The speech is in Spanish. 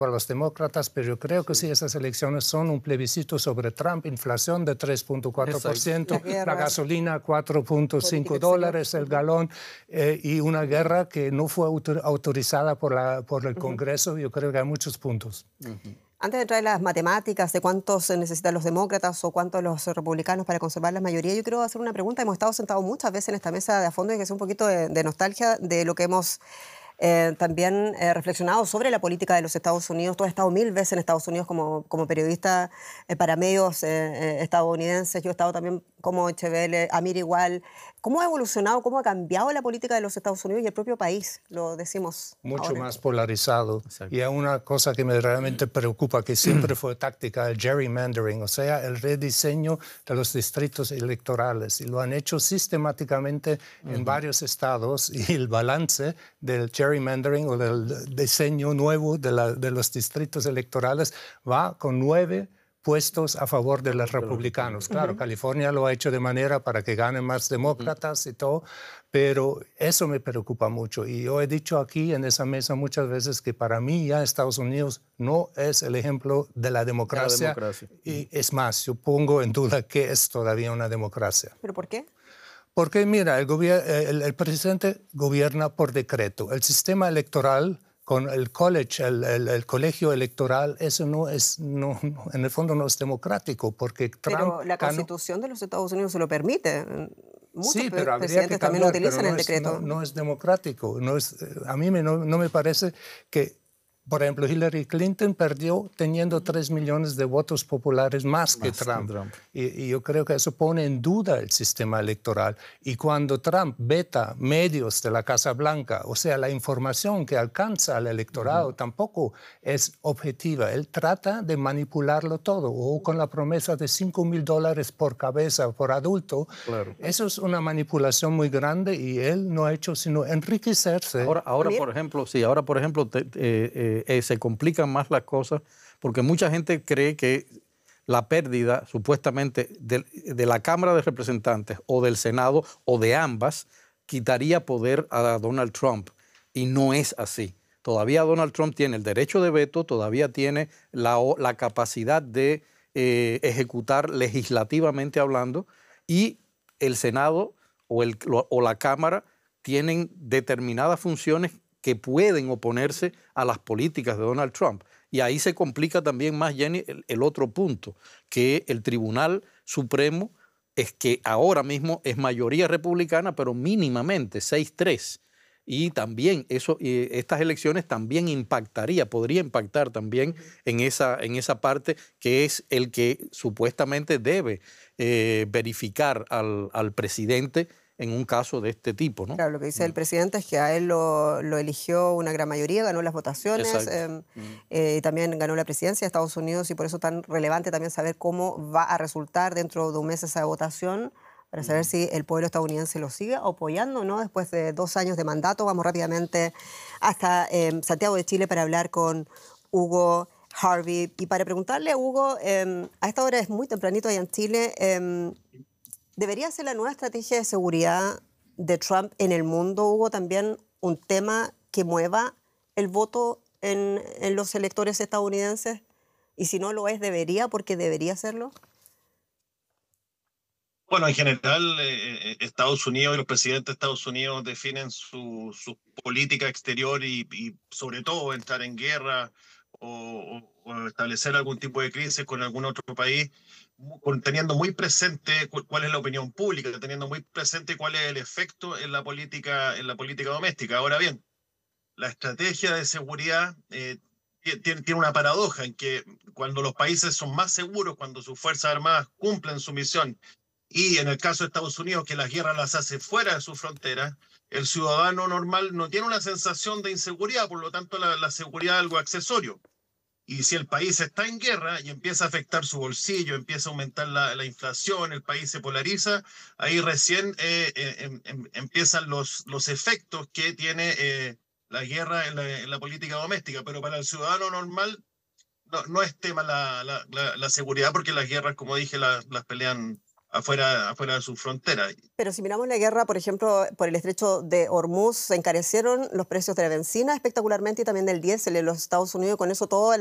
por los demócratas, pero yo creo que sí, esas elecciones son un plebiscito sobre Trump, inflación de 3.4%, la gasolina $4.5 el galón, y una guerra que no fue autorizada por el Congreso. Yo creo que hay muchos puntos. Antes de entrar en las matemáticas de cuántos necesitan los demócratas o cuántos los republicanos para conservar la mayoría, yo quiero hacer una pregunta. Hemos estado sentados muchas veces en esta mesa de a fondo y que es un poquito de nostalgia de lo que hemos también reflexionado sobre la política de los Estados Unidos. Tú has estado 1000 veces en Estados Unidos como periodista para medios estadounidenses. Yo he estado también como HBL, Amir igual. ¿Cómo ha evolucionado, cómo ha cambiado la política de los Estados Unidos y el propio país? Lo decimos mucho ahora. Más polarizado. Exacto. Y hay una cosa que me realmente preocupa, que siempre fue táctica, el gerrymandering, o sea, el rediseño de los distritos electorales. Y lo han hecho sistemáticamente en varios estados, y el balance del gerrymandering o del diseño nuevo de los distritos electorales va con 9 puestos a favor de los republicanos. Claro, California lo ha hecho de manera para que ganen más demócratas y todo, pero eso me preocupa mucho. Y yo he dicho aquí en esa mesa muchas veces que para mí ya Estados Unidos no es el ejemplo de la democracia. Y es más, yo pongo en duda que es todavía una democracia. ¿Pero por qué? Porque mira, el presidente gobierna por decreto. El sistema electoral con el college, el colegio electoral, eso en el fondo no es democrático, porque Trump... Pero la Constitución de los Estados Unidos se lo permite. Muchos sí, pero presidentes también lo utilizan el decreto. No es democrático. A mí no me parece que... Por ejemplo, Hillary Clinton perdió teniendo 3 millones de votos populares más que Trump. Y yo creo que eso pone en duda el sistema electoral. Y cuando Trump veta medios de la Casa Blanca, o sea, la información que alcanza al electorado tampoco es objetiva. Él trata de manipularlo todo, o con la promesa de $5,000 por cabeza, por adulto. Claro. Eso es una manipulación muy grande y él no ha hecho sino enriquecerse. Ahora por ejemplo, se complican más las cosas porque mucha gente cree que la pérdida supuestamente de la Cámara de Representantes o del Senado o de ambas quitaría poder a Donald Trump, y no es así. Todavía Donald Trump tiene el derecho de veto, todavía tiene la capacidad de ejecutar legislativamente hablando, y el Senado o la Cámara tienen determinadas funciones que pueden oponerse a las políticas de Donald Trump. Y ahí se complica también más, Jenny, el otro punto, que el Tribunal Supremo es que ahora mismo es mayoría republicana, pero mínimamente 6-3. Y también estas elecciones también podría impactar también en esa parte, que es el que supuestamente debe verificar al presidente en un caso de este tipo, ¿no? Claro, lo que dice el presidente es que a él lo eligió una gran mayoría, ganó las votaciones, y también ganó la presidencia de Estados Unidos, y por eso es tan relevante también saber cómo va a resultar dentro de un mes esa votación, para saber si el pueblo estadounidense lo sigue apoyando o no después de 2 años de mandato. Vamos rápidamente hasta Santiago de Chile para hablar con Hugo Harvey. Y para preguntarle a Hugo, a esta hora es muy tempranito allá en Chile, ¿debería ser la nueva estrategia de seguridad de Trump en el mundo, Hugo, también un tema que mueva el voto en los electores estadounidenses? Y si no lo es, ¿debería? ¿Porque debería hacerlo? Bueno, en general, Estados Unidos y los presidentes de Estados Unidos definen su política exterior y sobre todo entrar en guerra o establecer algún tipo de crisis con algún otro país, teniendo muy presente cuál es la opinión pública, teniendo muy presente cuál es el efecto en la política doméstica. Ahora bien, la estrategia de seguridad tiene una paradoja en que cuando los países son más seguros, cuando sus fuerzas armadas cumplen su misión, y en el caso de Estados Unidos, que las guerras las hace fuera de su frontera, el ciudadano normal no tiene una sensación de inseguridad, por lo tanto la seguridad es algo accesorio. Y si el país está en guerra y empieza a afectar su bolsillo, empieza a aumentar la inflación, el país se polariza, ahí recién empiezan los efectos que tiene la guerra en la política doméstica. Pero para el ciudadano normal no es tema la seguridad, porque las guerras, como dije, las pelean afuera de sus fronteras. Pero si miramos la guerra, por ejemplo, por el estrecho de Hormuz, se encarecieron los precios de la benzina espectacularmente y también del diésel en los Estados Unidos, con eso toda